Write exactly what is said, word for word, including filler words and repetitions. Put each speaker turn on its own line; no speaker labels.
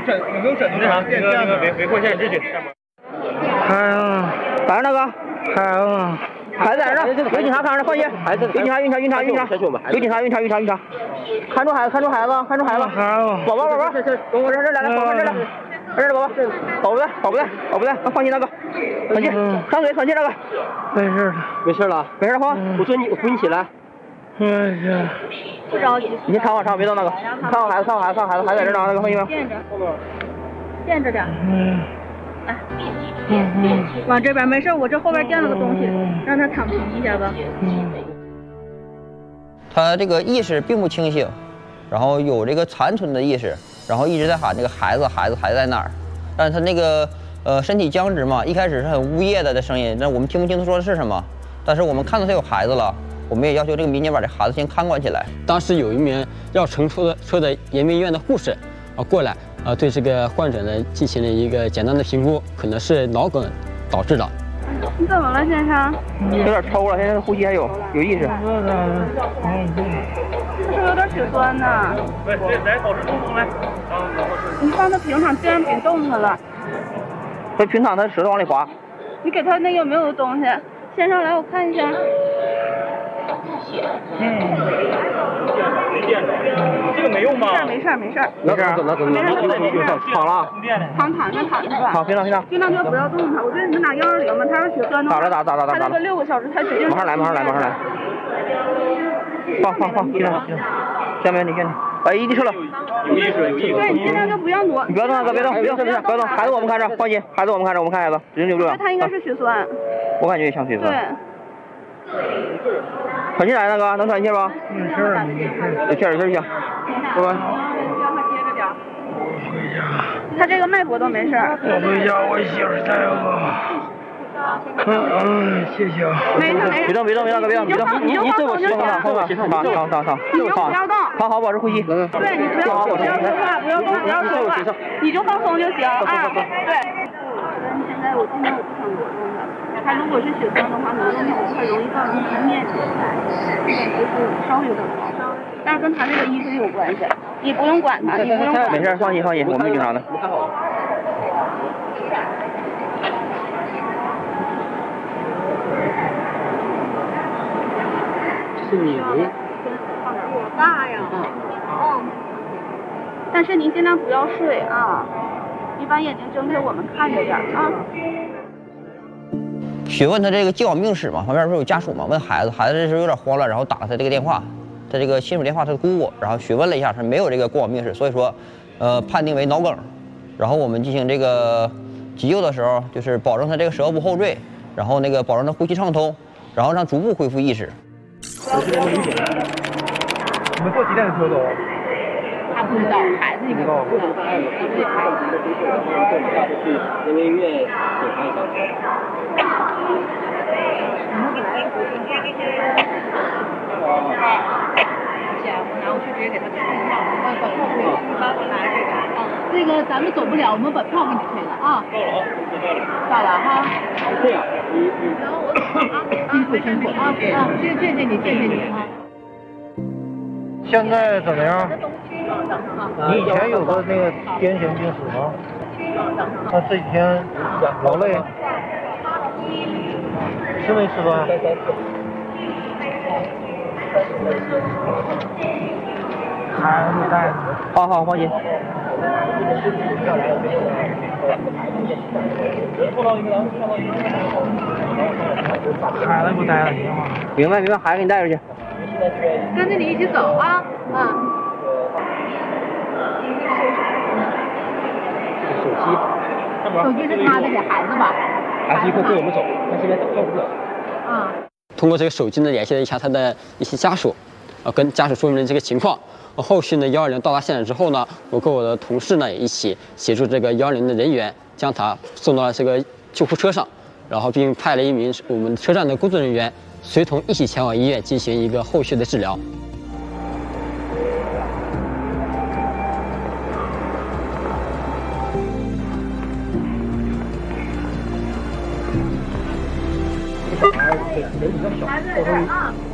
诊有没有诊断？那个那个维维护一下秩序。
哎呀，
反正那个，
哎呀，
孩子在这儿，有警察看着，放心。孩子，有警察，有警察，有警察，有警察，有警察，有警察，有警察，看住孩子，看住孩子，看住孩子。宝宝，宝宝，等我这这来来，宝宝这来，这来宝宝，宝不在，宝不在，宝不在，放心那个，放心，上嘴，放心那个。
没事了，
没事了，没事哈。我说你，我扶你起来。
哎呀，
不着急。
你先看好，看好，别动那个，看好孩子，看好孩子，看好孩子，孩子在这呢，那个放心吗？
垫着，垫着点。
嗯。
来，嗯嗯，往这边没事，我这后边垫了个东西，让他躺平一下吧。
嗯。
他这个意识并不清醒，然后有这个残存的意识，然后一直在喊这个孩子，孩子，孩子在哪儿？但是他那个呃身体僵直嘛，一开始是很呜咽的的声音，但我们听不清他说的是什么。但是我们看到他有孩子了，我们也要求这个民警把这孩子先看管起来。
当时有一名绕城车的车的延边医院的护士啊过来。 啊，对这个患者呢进行了一个简单的评估，可能是脑梗导致的。
你怎么了，先生？
有点抽了，现在呼吸还有有意识。
是有点血栓呢。
来来，保持通风来。
你放他平躺，既然别动他了。
他平躺，他舌头往里滑。
你给他那个有没有东西？先生，来我看一下。
嗯。这个没用吧？
没事没事没事
没事，那怎么
没事
没事，躺了。
躺躺着躺着吧。
好，平躺平躺。
平躺就不要动他。我觉得你们打幺二零吧，他要血栓的话，
打了打打打打打。
他那个六个小时才使劲。
马上来马上来马上来。放放放，平躺平躺。下面你看你，把 A E D 撤了。
有意识有意识。
对，你尽量就不要挪。
你不要动那个，别动，别动，别动，不要动。孩子我们看着，放心，孩子我们看着，我们看孩子，指定留住。
他应该是血栓。
我感觉也像血栓。
对。
喘气来那个，能喘气吧？
没事儿，没事儿。
有气儿有气儿行，拜拜。
让他接着点。
我回家。
他这个脉搏都没事儿。
我回家，我媳妇儿带我。嗯嗯，谢谢啊。
没事没事。
别动别动别动别动别动，你你对我躺躺躺躺躺躺躺，
你就不要动，
躺好保持呼吸。
对，你不要不要说话，不要动，不要说话，你就放松就行啊。对。现在我今天我不想挪动他。 他如果是血栓的话，挪动它很容易造成平面血栓，这点就是稍微有点高，但是跟他这个医生有关系，你不用管他，你不用管。
没事，放心放心，我们警察的。
这是你
我爸呀。嗯。但是您尽量不要睡啊，你把眼睛睁开，我们看着点啊。
询问他这个既往病史嘛，旁边不是有家属嘛？问孩子，孩子这时候有点慌了，然后打了他这个电话，他这个亲属电话，他的姑姑，然后询问了一下，他没有这个过往病史，所以说，呃，判定为脑梗。然后我们进行这个急救的时候，就是保证他这个舌部后坠，然后那个保证他呼吸畅通，然后让逐步恢复意识。
你们做几点的车走？
他不知道，孩子也不知道。因为孩子的急救，然后做一下就去人民医院检查一下。 然后去直接给他退了，呃，本票退了，把我拿这个啊，那个咱们走不了，我们本票给你退了啊。到了，到了哈。这样，你你。然后我走啊，辛苦辛苦啊啊，谢谢谢你谢谢你啊。
现在怎么样？你以前有过那个癫痫病史吗？他这几天劳累，吃没吃饭？孩子带着。
好好放心。
孩子不带了行吗？
明白明白，孩子给你带出去。
跟着你一起走啊啊！
手机，
手机是他的，给孩子吧。
孩子一会儿跟我们走，他现在照顾不了。
啊。
通过这个手机呢，联系了一下他的一些家属，啊，跟家属说明了这个情况。后续呢，幺二零到达现场之后呢，我跟我的同事呢也一起协助这个幺二零的人员，将他送到了这个救护车上，然后并派了一名我们车站的工作人员随同一起前往医院进行一个后续的治疗。
孩子在这儿啊。